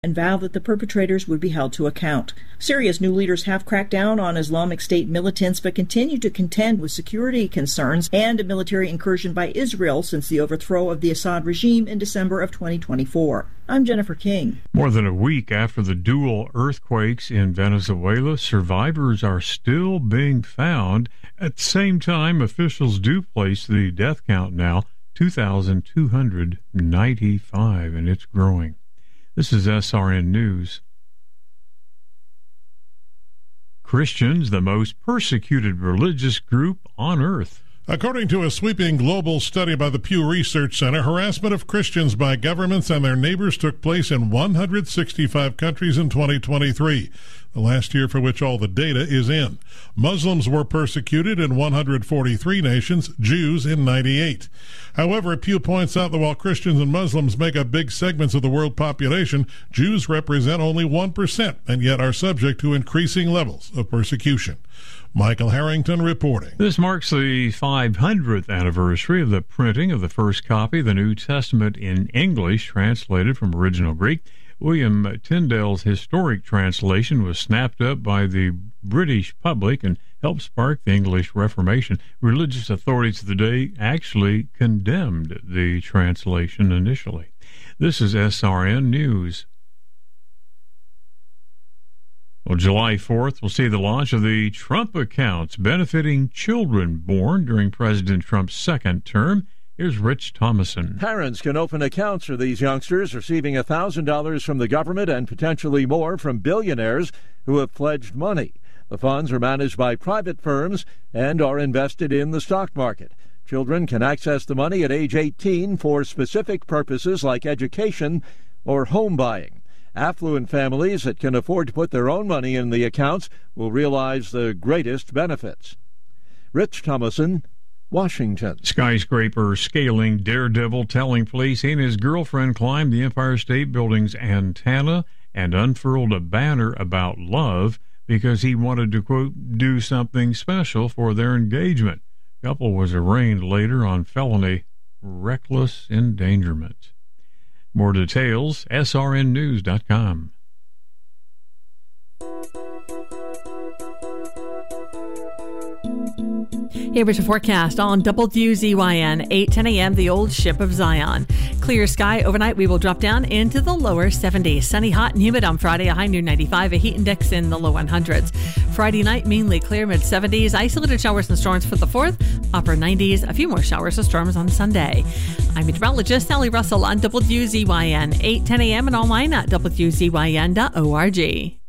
and vowed that the perpetrators would be held to account. Syria's new leaders have cracked down on Islamic State militants but continue to contend with security concerns and a military incursion by Israel since the overthrow of the Assad regime in December of 2024. I'm Jennifer King. More than a week after the dual earthquakes in Venezuela, survivors are still being found. At the same time, officials do place the death count now 2,295, and it's growing. This is SRN News. Christians, the most persecuted religious group on earth. According to a sweeping global study by the Pew Research Center, harassment of Christians by governments and their neighbors took place in 165 countries in 2023, the last year for which all the data is in. Muslims were persecuted in 143 nations, Jews in 98. However, Pew points out that while Christians and Muslims make up big segments of the world population, Jews represent only 1% and yet are subject to increasing levels of persecution. Michael Harrington reporting. This marks the 500th anniversary of the printing of the first copy of the New Testament in English, translated from original Greek. William Tyndale's historic translation was snapped up by the British public and helped spark the English Reformation. Religious authorities of the day actually condemned the translation initially. This is SRN News. Well, July 4th will see the launch of the Trump accounts benefiting children born during President Trump's second term. Here's Rich Thomason. Parents can open accounts for these youngsters, receiving $1,000 from the government and potentially more from billionaires who have pledged money. The funds are managed by private firms and are invested in the stock market. Children can access the money at age 18 for specific purposes like education or home buying. Affluent families that can afford to put their own money in the accounts will realize the greatest benefits. Rich Thomason, Washington. Skyscraper scaling daredevil telling police he and his girlfriend climbed the Empire State Building's antenna and unfurled a banner about love because he wanted to, quote, do something special for their engagement. The couple was arraigned later on felony reckless endangerment. More details, srnnews.com. Here's your forecast on WZYN, 8:10 a.m., the old ship of Zion. Clear sky overnight. We will drop down into the lower 70s. Sunny, hot, and humid on Friday, a high near 95, a heat index in the low 100s. Friday night, mainly clear, mid-70s. Isolated showers and storms for the 4th, upper 90s. A few more showers and storms on Sunday. I'm meteorologist Sally Russell on WZYN, 8:10 a.m. and online at WZYN.org.